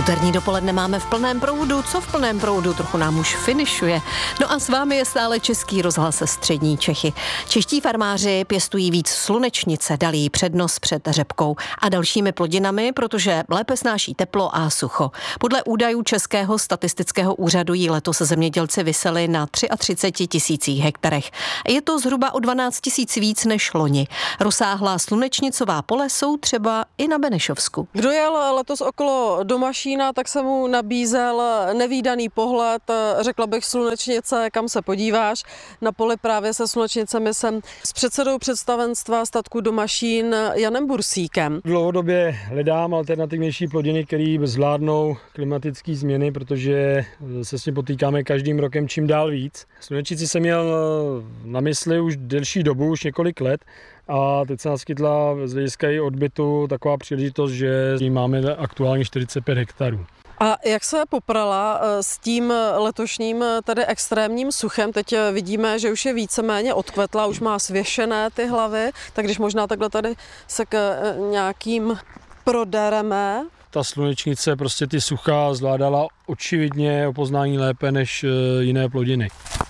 Úterní dopoledne máme v plném proudu. Co v plném proudu? Trochu nám už finišuje. No a s vámi je stále Český rozhlas Střední Čechy. Čeští farmáři pěstují víc slunečnice, dali jí přednost před řepkou a dalšími plodinami, protože lépe snáší teplo a sucho. Podle údajů Českého statistického úřadu jí letos zemědělci vyseli na 33 000 hektarech. Je to zhruba o 12 000 víc než loni. Rozsáhlá slunečnicová pole jsou třeba i na Benešovsku. Kdo jel letos okolo Domašína, tak se mu nabízel nevídaný pohled, řekla bych slunečnice, kam se podíváš. Na poli právě se slunečnicemi jsem s předsedou představenstva statku Domašín Janem Bursíkem. Dlouhodobě hledám alternativnější plodiny, které zvládnou klimatické změny, protože se s tím potýkáme každým rokem čím dál víc. Slunečnici jsem měl na mysli už delší dobu, už několik let. A teď se naskytla z hlediska i odbytu taková příležitost, že máme aktuálně 45 hektarů. A jak se poprala s tím letošním tady extrémním suchem? Teď vidíme, že už je víceméně odkvetla, už má svěšené ty hlavy, tak když možná takhle tady se k nějakým prodereme. Ta slunečnice prostě ty sucha zvládala očividně o poznání lépe než jiné plodiny.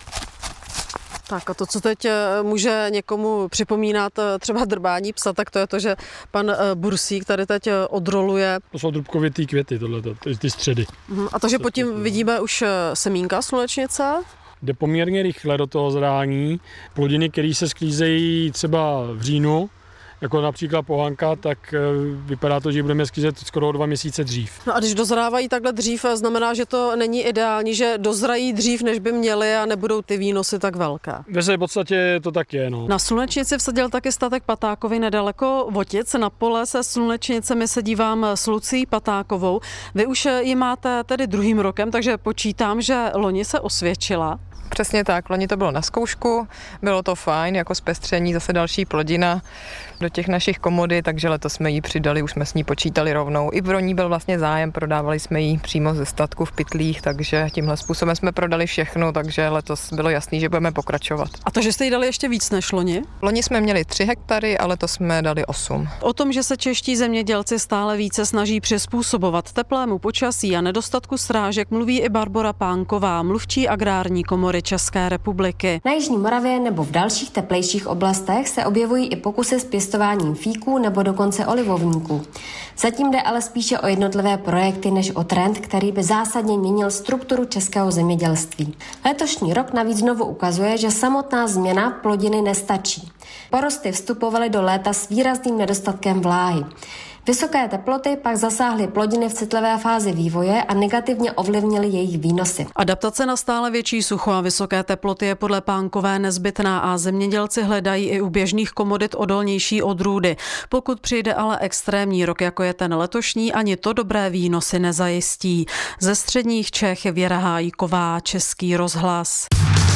Tak a to, co teď může někomu připomínat třeba drbání psa, tak to je to, že pan Bursík tady teď odroluje. To jsou drubkovitý květy, ty středy. A takže pod tím vidíme už semínka slunečnice. Jde poměrně rychle do toho zrání. Plodiny, které se sklízejí třeba v říjnu, jako například pohanka, tak vypadá to, že budeme sklízet skoro o 2 měsíce dřív. No a když dozrávají takhle dřív, znamená, že to není ideální, že dozrají dřív, než by měli a nebudou ty výnosy tak velké. Ve své podstatě to tak je. No. Na slunečnici vsadil taky statek Patákovi nedaleko Votic. Na pole se slunečnicemi se dívám s Lucí Patákovou. Vy už ji máte tedy druhým rokem, takže počítám, že loni se osvědčila. Přesně tak, loni to bylo na zkoušku, bylo to fajn, jako zpestření, zase další plodina do těch našich komodit, takže letos jsme ji přidali, už jsme s ní počítali rovnou. I pro ní byl vlastně zájem, prodávali jsme ji přímo ze statku v pytlích, takže tímhle způsobem jsme prodali všechno, takže letos bylo jasný, že budeme pokračovat. A to, že jste jí dali ještě víc než loni? Loni jsme měli 3 hektary a letos jsme dali 8. O tom, že se čeští zemědělci stále více snaží přizpůsobovat teplému počasí a nedostatku srážek, mluví i Barbora Pánková, mluvčí agrární komory České republiky. Na jižní Moravě nebo v dalších teplejších oblastech se objevují i pokusy s pěstováním fíků nebo dokonce olivovníků. Zatím jde ale spíše o jednotlivé projekty než o trend, který by zásadně měnil strukturu českého zemědělství. Letošní rok navíc znovu ukazuje, že samotná změna plodiny nestačí. Porosty vstupovaly do léta s výrazným nedostatkem vláhy. Vysoké teploty pak zasáhly plodiny v citlivé fázi vývoje a negativně ovlivnily jejich výnosy. Adaptace na stále větší sucho a vysoké teploty je podle Pánkové nezbytná a zemědělci hledají i u běžných komodit odolnější odrůdy. Pokud přijde ale extrémní rok, jako je ten letošní, ani to dobré výnosy nezajistí. Ze středních Čech Věra Hájková, Český rozhlas.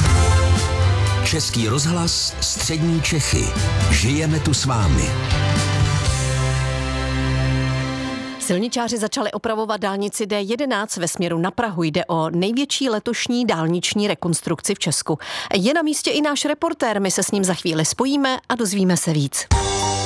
Český rozhlas Střední Čechy. Žijeme tu s vámi. Silničáři začali opravovat dálnici D11 ve směru na Prahu. Jde o největší letošní dálniční rekonstrukci v Česku. Je na místě i náš reportér, my se s ním za chvíli spojíme a dozvíme se víc.